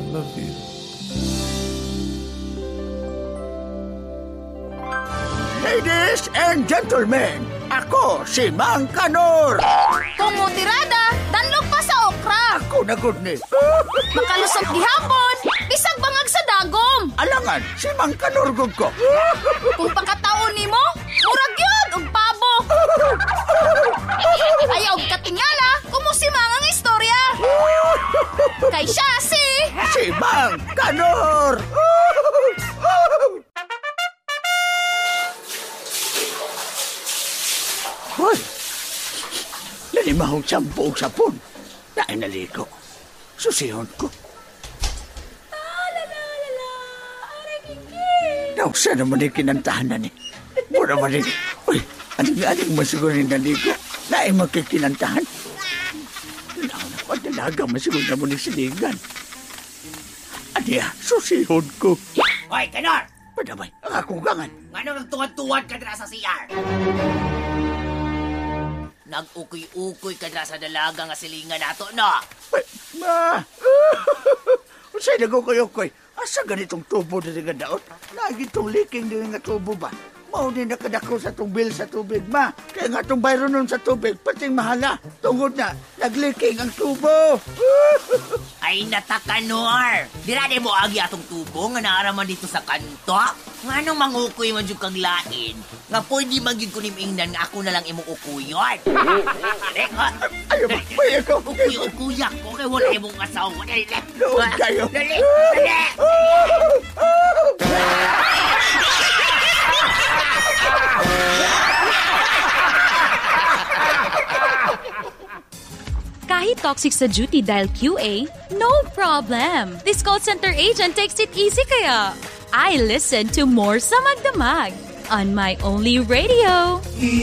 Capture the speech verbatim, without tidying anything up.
love you. Ladies and gentlemen, ako si Mang Kanor. Kumutirada, danlog pa sa okra. Ako na good ni. Makalusot gihapon, bisag bangag sa dagom. Alangan, si Mang Kanor gud ko. Kung pagkataon nimo, murag yun og pabo. Ayaw og katingala, kumusimang ang istorya. Kay siya si... Si Mang Kanor. Hoy, nanimahong sampu og sapon. Naay naligo. Susihon ko. Daw, saan naman yung kinantahan na ni? Mura man rin. Uy, aning-aning masiguro yung naligo. Naay magkikinantahan. Naw na ko, dalaga masiguro na mo ni siligan. Aniya, susihon ko. Hoy, Kanor! Padamay, ang akong gangan. Ngano nagtuwad-tuwad ka dira sa C R? Nag-ukoy-ukoy ka dira sa dalaga nga silingan nato, no? Ay, ma! Unsay nag-ukoy-ukoy? Asa ganitong tubo na nga daot? Lagi itong leaking din nga tubo ba? Mao din nakadako sa tubil sa tubig, ma. Kaya nga itong bayro nun sa tubig, pating mahala. Tungod na, nag-leaking ang tubo. Ay, natakanor! Dira di mo agi atong tubo nga naaraman dito sa kanto? Nga nung mangukoy man yung kang lain, nga pwede magiging kunimingnan nga ako na lang imong ukuyon. Ayaw ba? May ako. Ukuy-ukuyak ko kay wala imong asawa. Dali, dali. Noon kayo. Dali, dali. Kahit toxic sa duty dahil Q A, no problem. This call center agent takes it easy kaya. I listen to more sa Magdamag on my only radio.